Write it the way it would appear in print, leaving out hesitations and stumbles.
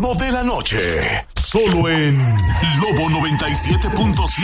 ritmo de la noche. Solo en Lobo 97.7.